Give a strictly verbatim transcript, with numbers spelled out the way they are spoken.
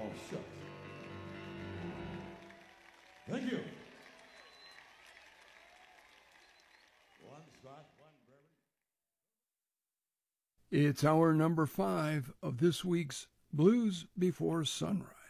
Oh, shucks. Thank you. One spot, one bourbon. It's hour number five of this week's Blues Before Sunrise.